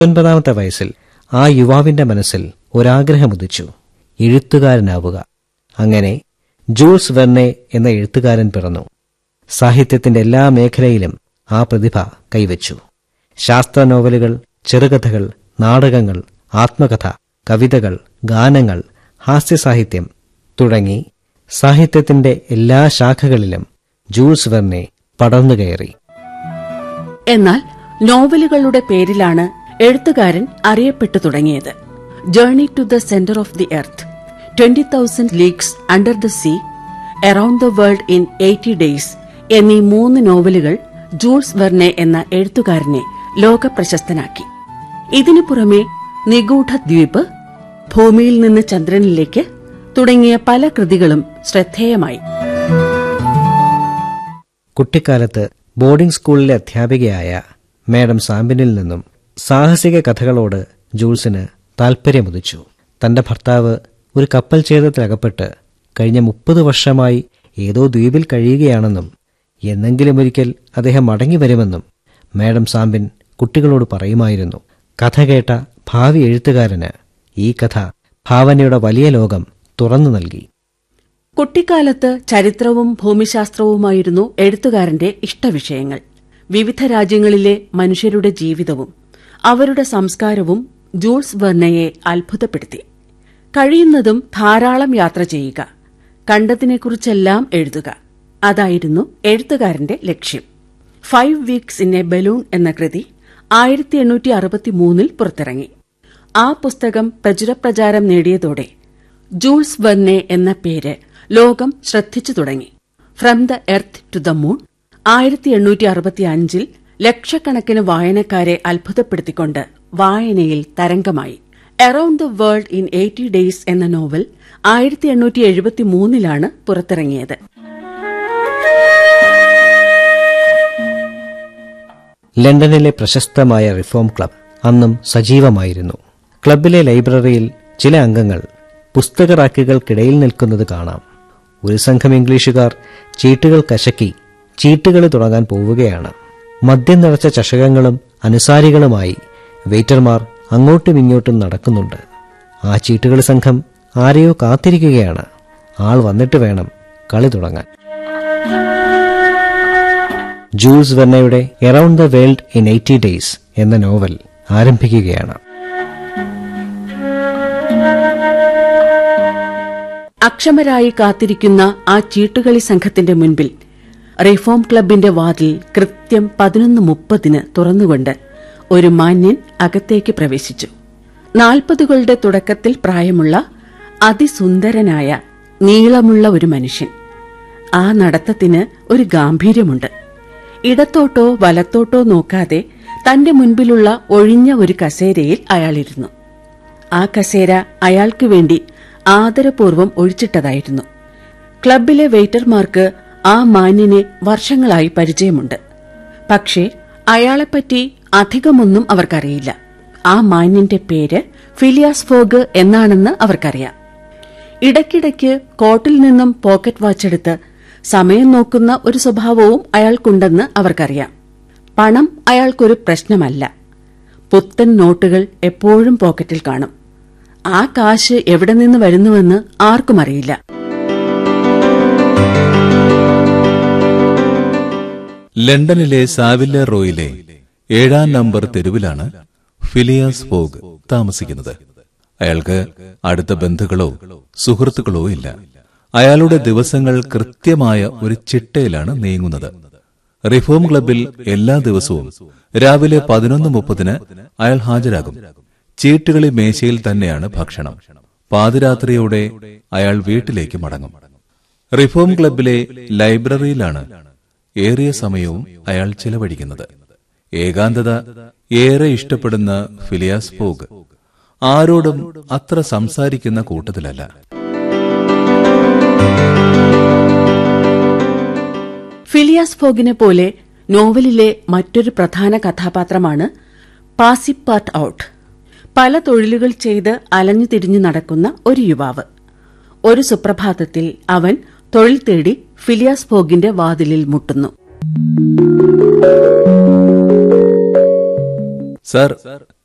19 വയസ്സിൽ ആ യുവാവിന്റെ മനസ്സിൽ ഒരാഗ്രഹമുദിച്ചു, എഴുത്തുകാരനാവുക. അങ്ങനെ ജൂൾസ് വെർണെ എന്ന എഴുത്തുകാരൻ പിറന്നു. സാഹിത്യത്തിന്റെ എല്ലാ മേഖലയിലും ആ പ്രതിഭ കൈവച്ചു. ശാസ്ത്ര നോവലുകൾ, ചെറുകഥകൾ, നാടകങ്ങൾ, ആത്മകഥ, കവിതകൾ, ഗാനങ്ങൾ, ഹാസ്യസാഹിത്യം തുടങ്ങി സാഹിത്യത്തിന്റെ എല്ലാ ശാഖകളിലും ജൂൾസ് വെർണെ പടർന്നുകയറി. എന്നാൽ നോവലുകളുടെ പേരിലാണ് എഴുത്തുകാരൻ അറിയപ്പെട്ടു തുടങ്ങിയത്. Journey to the centre of the earth, 20,000 leagues under the sea, around the world in 80 days എന്നീ 3 നോവലുകൾ ജൂൾസ് വെർണെ എന്ന എഴുത്തുകാരനെ ലോകപ്രശസ്തനാക്കി. ഇതിനു പുറമെ നിഗൂഢ ദ്വീപ്, ഭൂമിയിൽ നിന്ന് ചന്ദ്രനിലേക്ക് തുടങ്ങിയ പല കൃതികളും ശ്രദ്ധേയമായി. കുട്ടിക്കാലത്ത് ബോർഡിംഗ് സ്കൂളിലെ അധ്യാപികയായ മാഡം സാമ്പിനിൽ നിന്നും സാഹസിക കഥകളോട് ജൂൾസിന് താൽപര്യമുദിച്ചു. തന്റെ ഭർത്താവ് ഒരു കപ്പൽ ഛേദത്തിലകപ്പെട്ട് കഴിഞ്ഞ 30 വർഷമായി ഏതോ ദ്വീപിൽ കഴിയുകയാണെന്നും എന്നെങ്കിലും ഒരിക്കൽ അദ്ദേഹം മടങ്ങിവരുമെന്നും മാഡം സാമ്പിൻ കുട്ടികളോട് പറയുമായിരുന്നു. കഥ കേട്ട ഭാവി എഴുത്തുകാരന് ഈ കഥ ഭാവനയുടെ വലിയ ലോകം തുറന്നു നൽകി. കുട്ടിക്കാലത്ത് ചരിത്രവും ഭൂമിശാസ്ത്രവുമായിരുന്നു എഴുത്തുകാരന്റെ ഇഷ്ടവിഷയങ്ങൾ. വിവിധ രാജ്യങ്ങളിലെ മനുഷ്യരുടെ ജീവിതവും അവരുടെ സംസ്കാരവും ജൂൾസ് വെർണയെ അത്ഭുതപ്പെടുത്തി. കഴിയുന്നതും ധാരാളം യാത്ര ചെയ്യുക, കണ്ടതിനെക്കുറിച്ചെല്ലാം എഴുതുക, അതായിരുന്നു എഴുത്തുകാരന്റെ ലക്ഷ്യം. 5 വീക്സ് ഇൻ എ ബലൂൺ എന്ന കൃതി 1863 പുറത്തിറങ്ങി. ആ പുസ്തകം പ്രചുരപ്രചാരം നേടിയതോടെ ജൂൾസ് വെർണെ എന്ന പേര് ലോകം ശ്രദ്ധിച്ചു തുടങ്ങി. From the earth to the moon 1865 ലക്ഷക്കണക്കിന് വായനക്കാരെ അത്ഭുതപ്പെടുത്തിക്കൊണ്ട് വായനയിൽ തരംഗമായി. Around the world in 80 days എന്ന നോവൽ 1873 പുറത്തിറങ്ങിയത്. ലണ്ടനിലെ പ്രശസ്തമായ റിഫോം ക്ലബ് അന്നും സജീവമായിരുന്നു. ക്ലബിലെ ലൈബ്രറിയിൽ ചില അംഗങ്ങൾ പുസ്തകറാക്കുകൾക്കിടയിൽ നിൽക്കുന്നത് കാണാം. ഒരു സംഘം ഇംഗ്ലീഷുകാർ ചീട്ടുകൾ കശക്കി ചീട്ടുകളി തുടങ്ങാൻ പോവുകയാണ്. മദ്യം നിറച്ച ചഷകങ്ങളും അനുസാരികളുമായി വെയിറ്റർമാർ അങ്ങോട്ടും ഇങ്ങോട്ടും നടക്കുന്നുണ്ട്. ആ ചീട്ടുകളി സംഘം ആരെയോ കാത്തിരിക്കുകയാണ്. ആൾ വന്നിട്ട് വേണം കളി തുടങ്ങാൻ. Joules വെർണയുടെ around the world in 80 days എന്ന നോവൽ ആരംഭിക്കുകയാണ്. അക്ഷമരായി കാത്തിരിക്കുന്ന ആ ചീട്ടുകളി സംഘത്തിന്റെ മുൻപിൽ റിഫോം ക്ലബിന്റെ വാതിൽ കൃത്യം 11:30 തുറന്നുകൊണ്ട് ഒരു മാന്യൻ അകത്തേക്ക് പ്രവേശിച്ചു. 40കളുടെ തുടക്കത്തിൽ പ്രായമുള്ള അതിസുന്ദരനായ നീളമുള്ള ഒരു മനുഷ്യൻ. ആ നടത്തത്തിന് ഒരു ഗാംഭീര്യമുണ്ട്. ഇടത്തോട്ടോ വലത്തോട്ടോ നോക്കാതെ തന്റെ മുൻപിലുള്ള ഒഴിഞ്ഞ ഒരു കസേരയിൽ അയാളിരുന്നു. ആ കസേര അയാൾക്ക് വേണ്ടി ആദരപൂർവ്വം ഒഴിച്ചിട്ടതായിരുന്നു. ക്ലബിലെ വെയിറ്റർമാർക്ക് ആ മാന്യനെ വർഷങ്ങളായി പരിചയമുണ്ട്. പക്ഷേ അയാളെപ്പറ്റി അധികമൊന്നും അവർക്കറിയില്ല. ആ മാന്യന്റെ പേര് ഫിലിയാസ് ഫോഗ് എന്നാണെന്ന് അവർക്കറിയാം. ഇടയ്ക്കിടയ്ക്ക് കോട്ടിൽ നിന്നും പോക്കറ്റ് വാച്ചെടുത്ത് സമയം നോക്കുന്ന ഒരു സ്വഭാവവും അയാൾക്കുണ്ടെന്ന് അവർക്കറിയാം. പണം അയാൾക്കൊരു പ്രശ്നമല്ല. പുത്തൻ നോട്ടുകൾ എപ്പോഴും പോക്കറ്റിൽ കാണും. ആ കാശ് എവിടെ നിന്ന് വരുന്നുവെന്ന് ആർക്കും അറിയില്ല. ലണ്ടനിലെ സാവില്ല റോയിലെ 7-ാം നമ്പർ തെരുവിലാണ് ഫിലിയാസ് ഫോഗ് താമസിക്കുന്നത്. അയാൾക്ക് അടുത്ത ബന്ധുക്കളോ സുഹൃത്തുക്കളോ ഇല്ല. അയാളുടെ ദിവസങ്ങൾ കൃത്യമായ ഒരു ചിട്ടയിലാണ് നീങ്ങുന്നത്. റിഫോം ക്ലബിൽ എല്ലാ ദിവസവും രാവിലെ 11:30 അയാൾ ഹാജരാകും. ചീട്ടുകളി മേശയിൽ തന്നെയാണ് ഭക്ഷണം. പാതിരാത്രിയോടെ അയാൾ വീട്ടിലേക്ക് മടങ്ങും. റിഫോം ക്ലബിലെ ലൈബ്രറിയിലാണ് ഏറിയ സമയവും അയാൾ ചിലവഴിക്കുന്നത്. ഏകാന്തത ഏറെ ഇഷ്ടപ്പെടുന്ന ഫിലിയാസ് ഫോഗ് ആരോടും അത്ര സംസാരിക്കുന്ന കൂട്ടത്തിലല്ല. ഫിലിയാസ് ഫോഗിനെ പോലെ നോവലിലെ മറ്റൊരു പ്രധാന കഥാപാത്രമാണ് പാസിപ്പാർട്ട് ഔട്ട്. പല തൊഴിലുകൾ ചെയ്ത് അലഞ്ഞു തിരിഞ്ഞു നടക്കുന്ന ഒരു യുവാവ്. ഒരു സുപ്രഭാതത്തിൽ അവൻ തൊഴിൽ തേടി ഫിലിയാസ് ഫോഗിന്റെ വാതിലിൽ മുട്ടുന്നു. സർ,